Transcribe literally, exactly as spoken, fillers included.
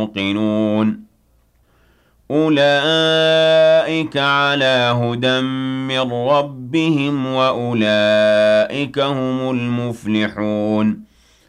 يوقنون أولئك على هدى من ربهم وأولئك هم المفلحون